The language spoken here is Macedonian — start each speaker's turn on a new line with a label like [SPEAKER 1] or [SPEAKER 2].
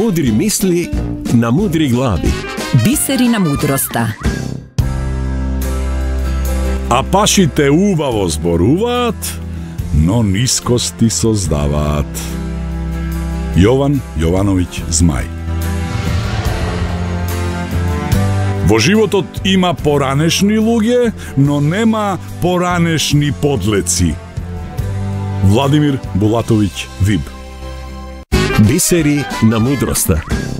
[SPEAKER 1] Мудри мисли на мудри глави.
[SPEAKER 2] Бисери на мудроста.
[SPEAKER 3] А пашите убаво зборуваат, но нискости создаваат. Јован Јовановиќ Змај. Во животот има поранешни луѓе, но нема поранешни подлеци. Владимир Булатовиќ Виб.
[SPEAKER 1] Бисери на мудроста.